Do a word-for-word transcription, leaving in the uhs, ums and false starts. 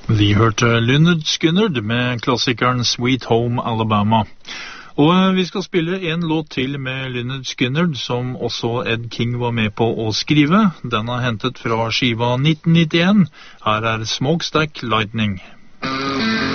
Vi hørte Lynyrd Skynyrd med klassikeren Sweet Home Alabama. Og vi skal spille en låt til med Lynyrd Skynyrd, som også Ed King var med på å skrive. Den er hentet fra skiva nitten nittien. Her er Smokestack Lightning.